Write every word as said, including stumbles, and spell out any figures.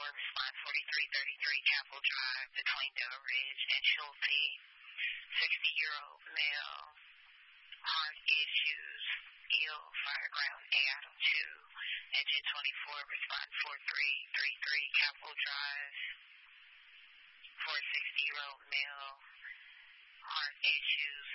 respond forty-three thirty-three Chapel Drive between Del Ridge and Schulte. sixty-year-old male, heart issues, ill, fireground A item two. Engine twenty-four, respond forty-three thirty-three Chapel Drive. For a sixty-year-old male, heart issues,